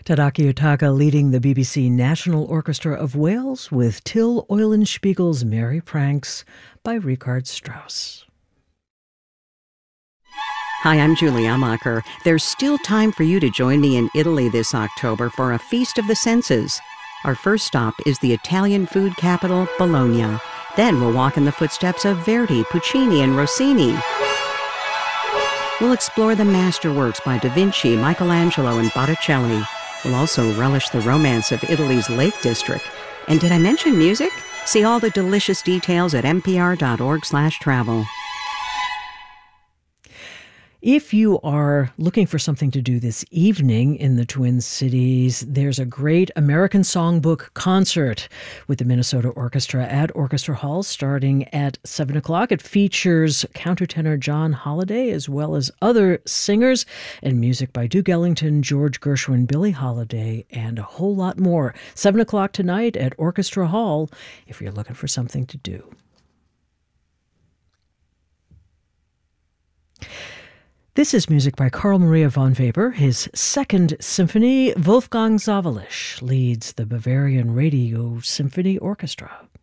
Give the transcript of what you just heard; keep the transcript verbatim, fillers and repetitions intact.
Tadaki Utaka leading the B B C National Orchestra of Wales with Till Eulenspiegel's Merry Pranks by Richard Strauss. Hi, I'm Julie Amacher. There's still time for you to join me in Italy this October for a Feast of the Senses. Our first stop is the Italian food capital, Bologna. Then we'll walk in the footsteps of Verdi, Puccini, and Rossini. We'll explore the masterworks by Da Vinci, Michelangelo, and Botticelli. We'll also relish the romance of Italy's Lake District. And did I mention music? See all the delicious details at n p r dot org slash travel. If you are looking for something to do this evening in the Twin Cities, there's a great American Songbook concert with the Minnesota Orchestra at Orchestra Hall starting at seven o'clock. It features countertenor John Holliday as well as other singers and music by Duke Ellington, George Gershwin, Billie Holiday, and a whole lot more. seven o'clock tonight at Orchestra Hall if you're looking for something to do. This is music by Carl Maria von Weber. His second symphony, Wolfgang Sawallisch, leads the Bavarian Radio Symphony Orchestra.